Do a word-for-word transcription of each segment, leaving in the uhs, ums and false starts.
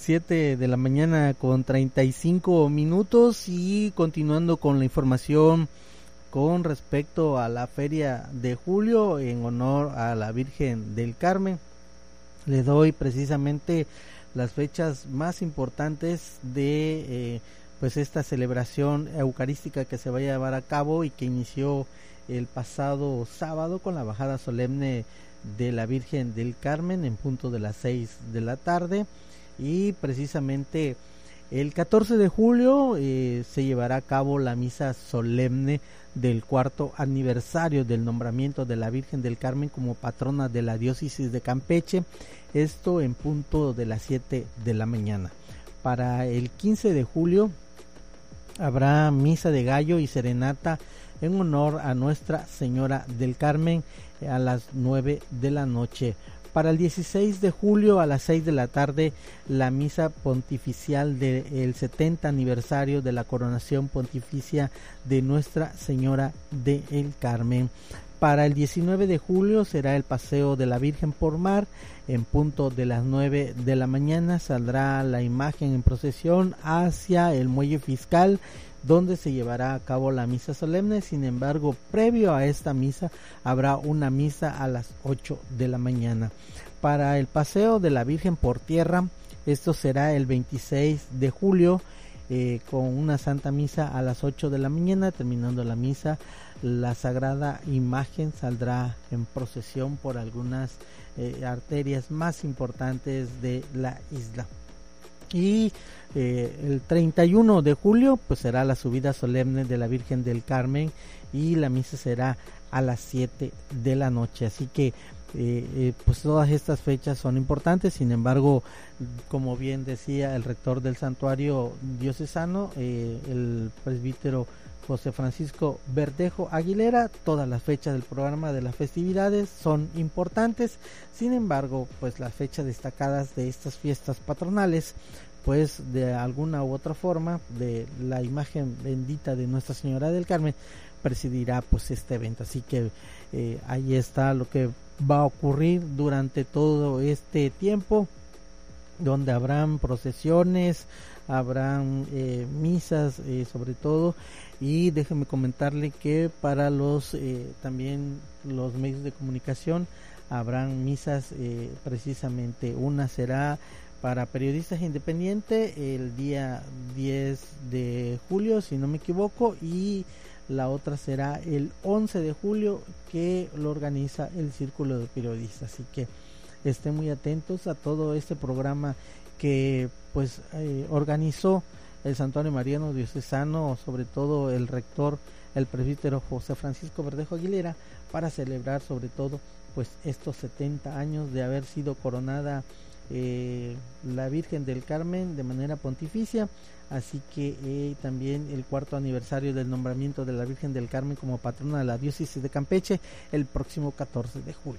siete de la mañana con treinta y cinco minutos, y continuando con la información con respecto a la feria de julio en honor a la Virgen del Carmen, le doy precisamente las fechas más importantes de eh, pues esta celebración eucarística que se va a llevar a cabo y que inició el pasado sábado con la bajada solemne de la Virgen del Carmen en punto de las seis de la tarde. Y precisamente el catorce de julio eh, se llevará a cabo la misa solemne del cuarto aniversario del nombramiento de la Virgen del Carmen como patrona de la diócesis de Campeche, esto en punto de las siete de la mañana. Para el quince de julio habrá misa de gallo y serenata en honor a Nuestra Señora del Carmen a las nueve de la noche. Para el dieciséis de julio a las seis de la tarde, la misa pontificial del setenta aniversario de la coronación pontificia de Nuestra Señora del Carmen. Para el diecinueve de julio será el paseo de la Virgen por mar. En punto de las nueve de la mañana saldrá la imagen en procesión hacia el muelle fiscal, donde se llevará a cabo la misa solemne. Sin embargo, previo a esta misa habrá una misa a las ocho de la mañana. Para el paseo de la Virgen por tierra, esto será el veintiséis de julio eh, con una santa misa a las ocho de la mañana. Terminando la misa, la sagrada imagen saldrá en procesión por algunas eh, arterias más importantes de la isla. Y eh, el treinta y uno de julio pues será la subida solemne de la Virgen del Carmen y la misa será a las siete de la noche. Así que eh, eh, pues todas estas fechas son importantes. Sin embargo, como bien decía el rector del santuario diocesano, eh, el presbítero José Francisco Verdejo Aguilera, todas las fechas del programa de las festividades son importantes. Sin embargo, pues las fechas destacadas de estas fiestas patronales, pues de alguna u otra forma, de la imagen bendita de Nuestra Señora del Carmen, presidirá pues este evento. Así que eh, ahí está lo que va a ocurrir durante todo este tiempo, donde habrán procesiones, habrán eh, misas eh, sobre todo. Y déjeme comentarle que para los eh, también los medios de comunicación habrán misas, eh, precisamente una será para periodistas independientes el día diez de julio, si no me equivoco, y la otra será el once de julio, que lo organiza el Círculo de Periodistas. Así que estén muy atentos a todo este programa que pues eh, organizó el Santuario Mariano Diocesano, sobre todo el rector, el presbítero José Francisco Verdejo Aguilera, para celebrar sobre todo pues estos setenta años de haber sido coronada eh, la Virgen del Carmen de manera pontificia. Así que eh, también el cuarto aniversario del nombramiento de la Virgen del Carmen como patrona de la diócesis de Campeche el próximo catorce de julio.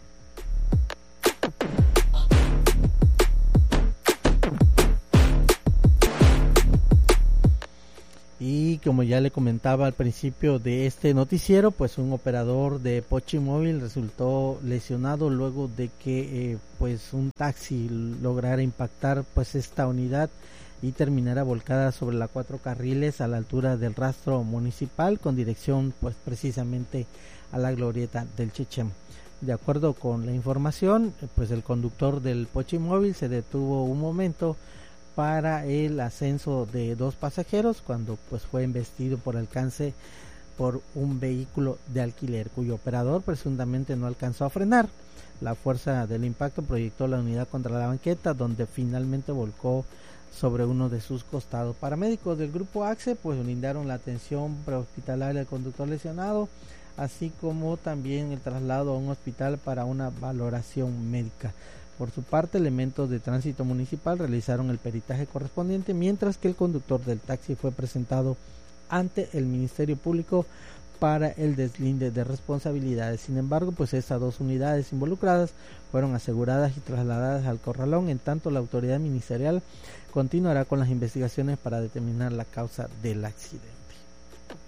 Y como ya le comentaba al principio de este noticiero, pues un operador de Pochimóvil resultó lesionado luego de que eh, pues un taxi lograra impactar pues esta unidad y terminara volcada sobre la cuatro carriles a la altura del rastro municipal con dirección pues precisamente a la glorieta del Chechemo. De acuerdo con la información, pues el conductor del Pochimóvil se detuvo un momento para el ascenso de dos pasajeros cuando pues fue embestido por alcance por un vehículo de alquiler cuyo operador presuntamente no alcanzó a frenar. La fuerza del impacto proyectó la unidad contra la banqueta, donde finalmente volcó sobre uno de sus costados. Paramédicos del grupo AXE pues brindaron la atención prehospitalaria al conductor lesionado, así como también el traslado a un hospital para una valoración médica. Por su parte, elementos de tránsito municipal realizaron el peritaje correspondiente, mientras que el conductor del taxi fue presentado ante el Ministerio Público para el deslinde de responsabilidades. Sin embargo, pues estas dos unidades involucradas fueron aseguradas y trasladadas al corralón. En tanto, la autoridad ministerial continuará con las investigaciones para determinar la causa del accidente.